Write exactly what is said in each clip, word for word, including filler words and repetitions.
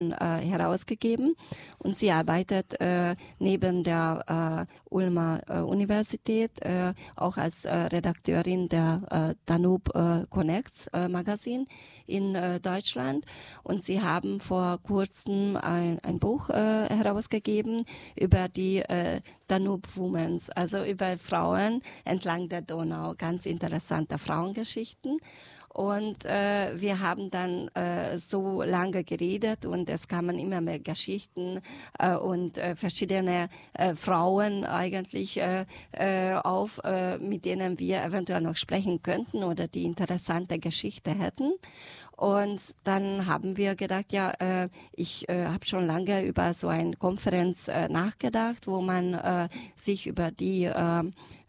äh, herausgegeben und sie arbeitet äh, neben der äh, Ulmer äh, Universität äh, auch als äh, Redakteurin der äh, Danube äh, Connects äh, Magazin in äh, Deutschland, und sie haben vor kurzem ein, ein Buch äh, herausgegeben über die äh, Danube Womens, also über Frauen entlang der Donau, ganz interessante Frauengeschichten. Und äh, wir haben dann äh, so lange geredet und es kamen immer mehr Geschichten äh, und äh, verschiedene äh, Frauen eigentlich äh, äh, auf, äh, mit denen wir eventuell noch sprechen könnten oder die interessante Geschichte hätten. Und dann haben wir gedacht, ja, äh, ich äh, habe schon lange über so eine Konferenz äh, nachgedacht, wo man äh, sich über die äh,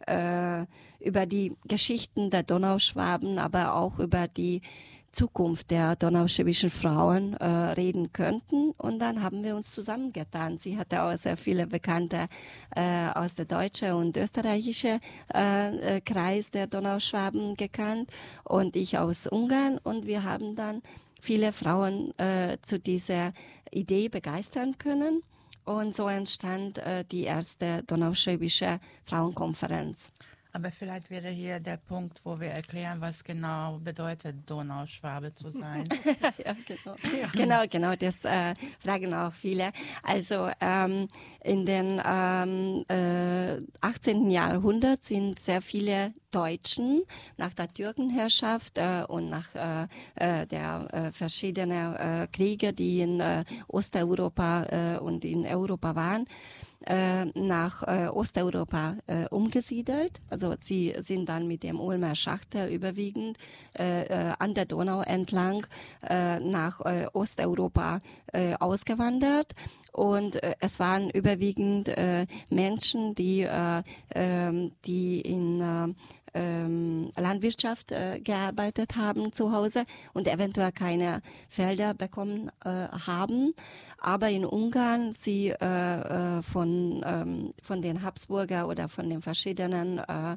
äh, über die Geschichten der Donauschwaben, aber auch über die Zukunft der donauschwäbischen Frauen äh, reden könnten. Und dann haben wir uns zusammengetan. Sie hatte auch sehr viele Bekannte äh, aus der deutschen und österreichischen äh, Kreis der Donauschwaben gekannt und ich aus Ungarn. Und wir haben dann viele Frauen äh, zu dieser Idee begeistern können. Und so entstand äh, die erste donauschwäbische Frauenkonferenz. Aber vielleicht wäre hier der Punkt, wo wir erklären, was genau bedeutet, Donauschwabe zu sein. Ja, genau. Ja. genau, genau, das äh, fragen auch viele. Also ähm, in den ähm, äh, achtzehnten Jahrhundert sind sehr viele Deutschen nach der Türkenherrschaft äh, und nach äh, äh, der äh, verschiedenen äh, Kriege, die in äh, Osteuropa äh, und in Europa waren, äh, nach äh, Osteuropa äh, umgesiedelt. Also sie sind dann mit dem Ulmer Schachter überwiegend äh, äh, an der Donau entlang äh, nach äh, Osteuropa äh, ausgewandert. Und äh, es waren überwiegend äh, Menschen, die, äh, äh, die in äh, ähm, Landwirtschaft äh, gearbeitet haben zu Hause und eventuell keine Felder bekommen äh, haben. Aber in Ungarn sie äh, äh, von, ähm, von den Habsburger oder von den verschiedenen äh,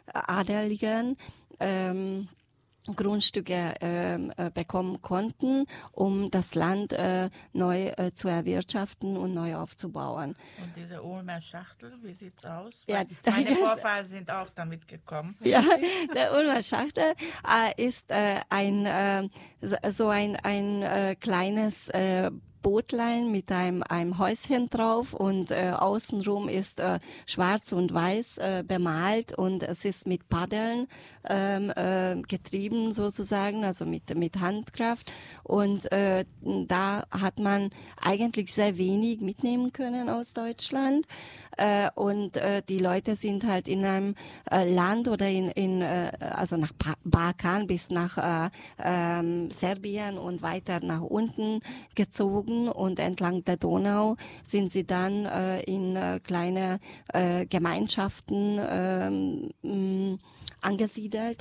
Adeligen ähm, Grundstücke äh, bekommen konnten, um das Land äh, neu äh, zu erwirtschaften und neu aufzubauen. Und diese Ulmer Schachtel, wie sieht's aus? Ja, meine Vorfahren sind auch damit gekommen. Ja, der Ulmer Schachtel äh, ist äh, ein äh, so ein, ein äh, kleines äh, Bootlein mit einem, einem Häuschen drauf und äh, außenrum ist äh, schwarz und weiß äh, bemalt und es ist mit Paddeln ähm, äh, getrieben sozusagen, also mit, mit Handkraft, und äh, da hat man eigentlich sehr wenig mitnehmen können aus Deutschland äh, und äh, die Leute sind halt in einem äh, Land oder in, in äh, also nach ba- Balkan bis nach äh, äh, Serbien und weiter nach unten gezogen. Und entlang der Donau sind sie dann äh, in äh, kleine äh, Gemeinschaften ähm, mh, angesiedelt.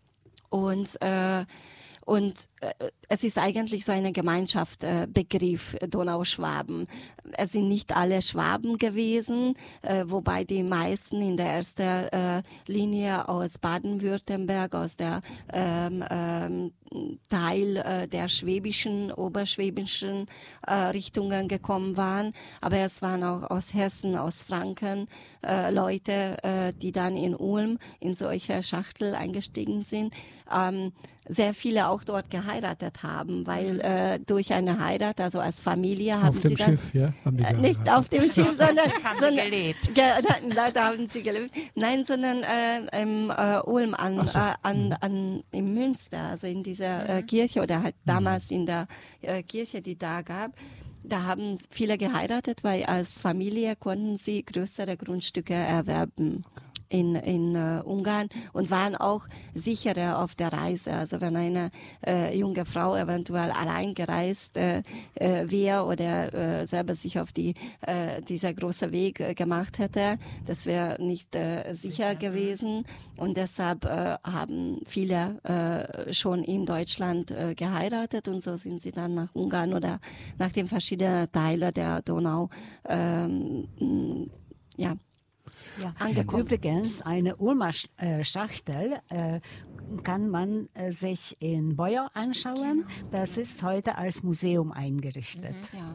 Und äh, Und äh, es ist eigentlich so eine Gemeinschaftsbegriff, äh, Donauschwaben. Es sind nicht alle Schwaben gewesen, äh, wobei die meisten in der ersten äh, Linie aus Baden-Württemberg, aus der ähm, ähm, Teil äh, der schwäbischen, oberschwäbischen äh, Richtungen gekommen waren. Aber es waren auch aus Hessen, aus Franken äh, Leute, äh, die dann in Ulm in solche Schachtel eingestiegen sind. Ähm, sehr viele auch dort geheiratet haben, weil äh, durch eine Heirat, also als Familie haben auf dem sie dann, Schiff, ja, haben die äh, nicht geheiratet. auf dem Schiff, sondern, Haben sondern sie gelebt. Ge, da, da haben sie gelebt. Nein, sondern äh, im äh, Ulm an, Ach so. äh, an, an in Münster, also in dieser äh, Kirche oder halt damals in der äh, Kirche, die da gab. Da haben viele geheiratet, weil als Familie konnten sie größere Grundstücke erwerben. In, in uh, Ungarn und waren auch sicherer auf der Reise. Also wenn eine äh, junge Frau eventuell allein gereist äh, äh, wäre oder äh, selber sich auf die äh, dieser große Weg äh, gemacht hätte, das wäre nicht äh, sicher, sicher gewesen. Und deshalb äh, haben viele äh, schon in Deutschland äh, geheiratet und so sind sie dann nach Ungarn oder nach den verschiedenen Teilen der Donau ähm, ja Ja. angekommen. Übrigens, eine Ulmer Sch- äh, Schachtel äh, kann man äh, sich in Beuer anschauen. Das ist heute als Museum eingerichtet. Ja.